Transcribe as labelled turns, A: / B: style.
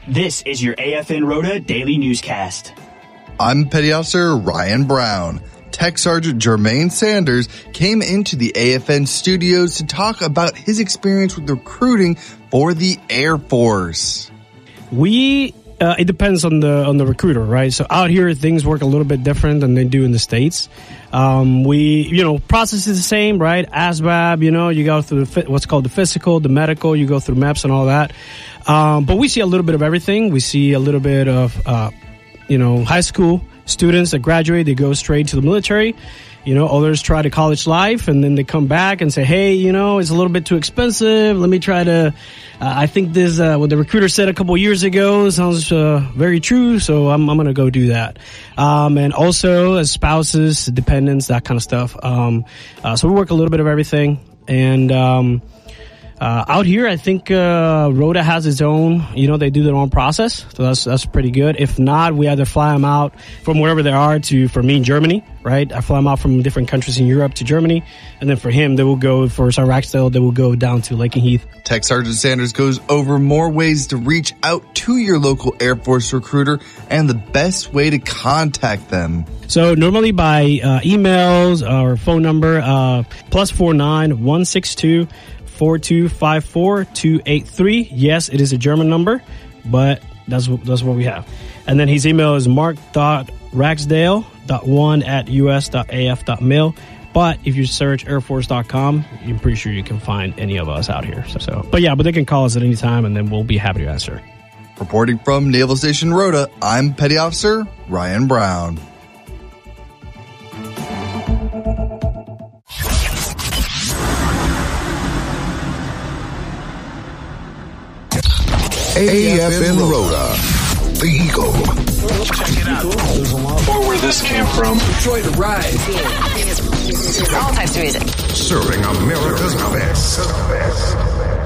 A: This is your AFN Rota Daily Newscast.
B: I'm Petty Officer Ryan Brown. Tech Sergeant Jermaine Sanders came into the AFN studios to talk about his experience with recruiting for the Air Force.
C: It depends on the recruiter, right? So out here, things work a little bit different than they do in the States. Process is the same, right? ASVAB, you go through what's called the physical, the medical, you go through MEPS and all that. But we see a little bit of everything. We see a little bit of, high school students that graduate, they go straight to the military. Others try to college life and then they come back and say, hey, it's a little bit too expensive. Let me try to, I think this, what the recruiter said a couple years ago sounds very true. So I'm going to go do that. And also as spouses, dependents, that kind of stuff. So we work a little bit of everything. And, out here, I think, Rota has its own, they do their own process. So that's pretty good. If not, we either fly them out from wherever they are for me in Germany, right? I fly them out from different countries in Europe to Germany. And then for him, they will go for Ragsdale, they will go down to Lakenheath.
B: Tech Sergeant Sanders goes over more ways to reach out to your local Air Force recruiter and the best way to contact them.
C: So normally by, emails or phone number, +49 162 4254-283. Yes, it is a German number, but that's what we have. And then his email is mark.ragsdale.1@us.af.mil. But if you search airforce.com, I'm pretty sure you can find any of us out here. But they can call us at any time, and then we'll be happy to answer.
B: Reporting from Naval Station Rota, I'm Petty Officer Ryan Brown.
D: AFN Rota, the Eagle.
E: Check it out. Or where this came from. Enjoy the ride.
F: All types of music.
D: Serving America's best.